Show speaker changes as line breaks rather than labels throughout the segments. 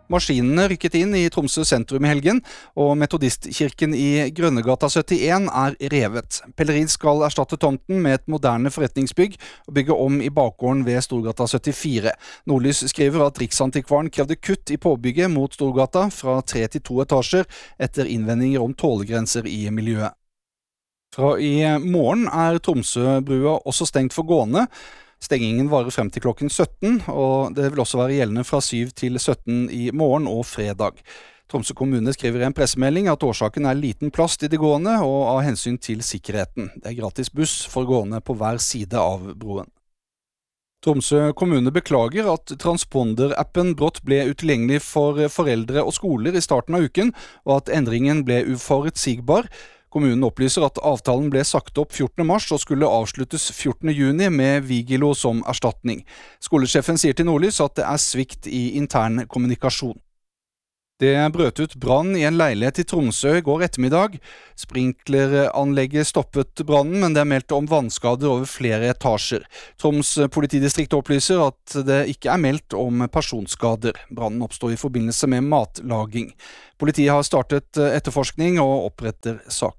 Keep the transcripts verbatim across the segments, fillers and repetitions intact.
Maskinene rykket inn i Tromsø sentrum i helgen, og Metodistkirken i Grønnegata syttien er revet. Pellerin skal erstatte tomten med et moderne forretningsbygg og bygge om i bakgården ved Storgata syttifire. Nordlys skriver at Riksantikvaren krevde kutt i påbygget mot Storgata fra tre til to etasjer etter innvendinger om tålegrenser i miljøet. Fra i morgen er Tromsøbrua også stengt for gående. Stengingen varer frem til klokken sytten, og det vil også være gjeldende fra syv til sytten i morgen og fredag. Tromsø kommune skriver i en pressemelding at årsaken er liten plass til de gående og av hensyn til sikkerheten. Det er gratis buss for gående på hver side av broen. Tromsø kommune beklager at transponder-appen brått ble utilgjengelig for foreldre og skoler i starten av uken, og at endringen ble uforutsigbar. Kommunen opplyser at avtalen ble sagt opp fjortende mars og skulle avsluttes fjortende juni med Vigilo som erstatning. Skolesjefen sier til Nordlys at det er svikt i intern kommunikasjon. Det brøt ut brann i en leilighet i Tromsø i går ettermiddag. Sprinkleranlegget stoppet brannen, men det er meldt om vannskader over flere etasjer. Troms politidistrikt opplyser at det ikke er meldt om personskader. Brannen oppstod i forbindelse med matlaging. Politiet har startet etterforskning og oppretter sak.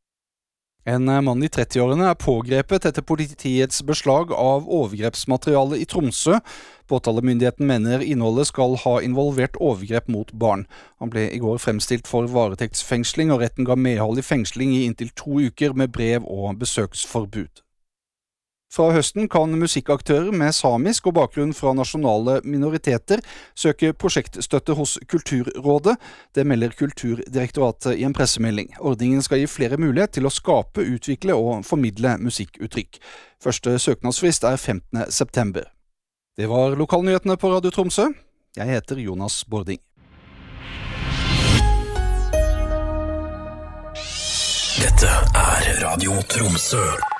En mann i trettiårene er pågrepet etter politiets beslag av overgrepsmateriale i Tromsø. Påtalemyndigheten mener innholdet skal ha involvert overgrep mot barn. Han ble i går fremstilt for varetektsfengsling, og retten ga medhold i fengsling i inntil to uker med brev og besøksforbud. Fra høsten kan musikkaktører med samisk og bakgrunn fra nasjonale minoriteter søke prosjektstøtte hos Kulturrådet. Det melder Kulturdirektoratet i en pressemelding. Ordningen skal gi flere mulighet til å skape, utvikle og formidle musikkuttrykk. Første søknadsfrist er femtende september. Det var lokalnyhetene på Radio Tromsø. Jeg heter Jonas Bording.
Dette er Radio Tromsø.